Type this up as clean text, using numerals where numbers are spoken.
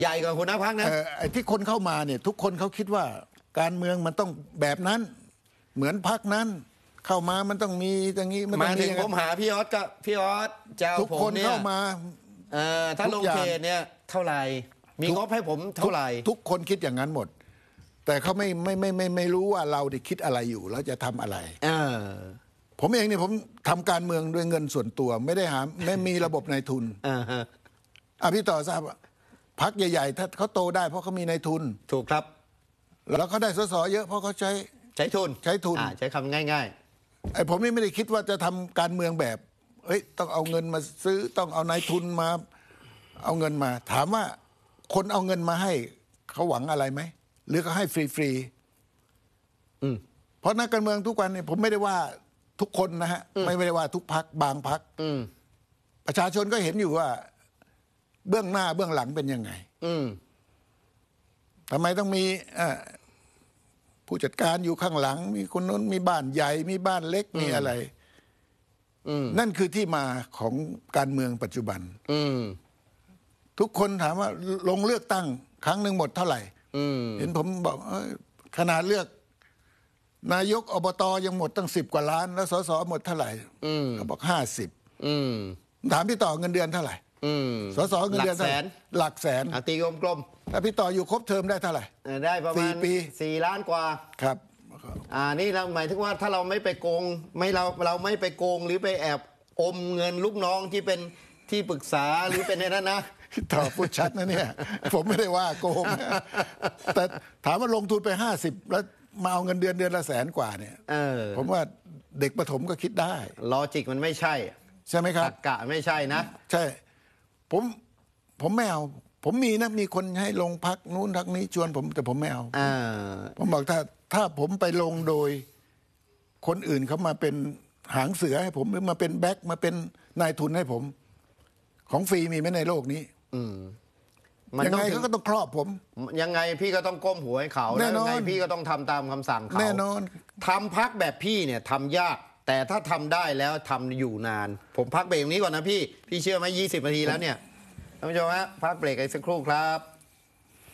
ใหญ่กว่าหัวหน้าพรรคนะไอ้ที่คนเข้ามาเนี่ยทุกคนเขาคิดว่าการเมืองมันต้องแบบนั้นเหมือนพรรคนั้นเข้ามามันต้องมีอย่างนี้มาถึงผมหาพี่ออสก็พี่ออสเจ้าผมเนี่ยทุกคนเข้ามาถ้าลงเขตเนี่ยเท่าไหร่มีงบให้ผมเท่าไหร่ทุกคนคิดอย่างนั้นหมดแต่เขาไม่รู้ว่าเราได้คิดอะไรอยู่แล้วจะทำอะไรผมเองเนี่ยผมทำการเมืองด้วยเงินส่วนตัวไม่มีระบบนายทุนพี่ต่อทราบพรรคใหญ่ๆถ้าเขาโตได้เพราะเขามีนายทุนถูกครับแล้วเขาได้สสเยอะเพราะเขาใช้ทุนใช้คำง่ายๆไอ้ผมนี่ไม่ได้คิดว่าจะทำการเมืองแบบต้องเอาเงินมาซื้อต้องเอานายทุนมาเอาเงินมาถามว่าคนเอาเงินมาให้เขาหวังอะไรไหมหรือเขาให้ฟรีเพราะนักการเมืองทุกวันเนี่ยผมไม่ได้ว่าทุกคนนะฮะไม่ได้ว่าทุกพรรคบางพรรคประชาชนก็เห็นอยู่ว่าเบื้องหน้าเบื้องหลังเป็นยังไงทำไมต้องมีผู้จัดการอยู่ข้างหลังมีคนนู้นมีบ้านใหญ่มีบ้านเล็กมีอะไรนั่นคือที่มาของการเมืองปัจจุบันทุกคนถามว่าลงเลือกตั้งครั้งหนึ่งหมดเท่าไหร่เห็นผมบอกขนาดเลือกนายกอบตยังหมดตั้ง10 กว่าล้านแล้วสสหมดเท่าไหร่เขาบอก50ถามพี่ต่อเงินเดือนเท่าไหร่สสเงินเดือนหลักแสนตีกลมๆถ้าพี่ต่ออยู่ครบเทอมได้เท่าไหร่ได้ประมาณ 4 ปี 4 ล้านกว่าครับนี่เราหมายถึงว่าถ้าเราไม่ไปโกงเราไม่ไปโกงหรือไปแอบอมเงินลูกน้องที่เป็นที่ปรึกษาหรือเป็นในนั้นนะต่อพูดชัดนะเนี่ยผมไม่ได้ว่าโกงแต่ถามว่าลงทุนไป50แล้วมาเอาเงินเดือนละ100,000 กว่าเนี่ยผมว่าเด็กประถมก็คิดได้ลอจิกมันไม่ใช่ไหมครับกะไม่ใช่นะใช่ผมไม่เอาผมมีคนให้ลงพักนู้นพักนี้ชวนผมแต่ผมไม่เอาผมบอกถ้าผมไปลงโดยคนอื่นเขามาเป็นหางเสือให้ผมหรือมาเป็นแบ็คมาเป็นนายทุนให้ผมของฟรีมีไหมในโลกนี้ยังไงเขาก็ต้องครอบผมยังไงพี่ก็ต้องก้มหัวให้เขาแล้วยังไงพี่ก็ต้องทำตามคำสั่งเขาแน่นอนทำพักแบบพี่เนี่ยทำยากแต่ถ้าทำได้แล้วทำอยู่นานผมพักเบรกนี้ก่อนนะพี่เชื่อไหม20 นาทีแล้วเนี่ยท่านผู้ชมฮะพักเบรกกันสักครู่ครับ